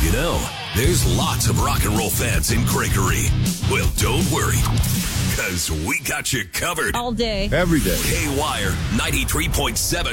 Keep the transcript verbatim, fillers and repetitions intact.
You know, there's lots of rock and roll fans in Gregory. Well, don't worry, because we got you covered. All day. Every day. K-Wire ninety-three point seven.